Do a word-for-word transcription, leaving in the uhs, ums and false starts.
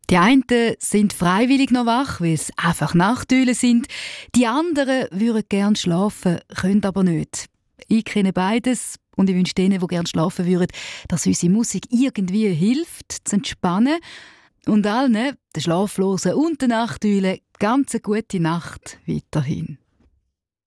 Die einen sind freiwillig noch wach, weil es einfach Nachteulen sind. Die anderen würden gerne schlafen, können aber nicht. Ich kenne beides und ich wünsche denen, die gerne schlafen würden, dass unsere Musik irgendwie hilft, zu entspannen. Und allen, den Schlaflosen und den Nachteulen, ganz eine gute Nacht weiterhin.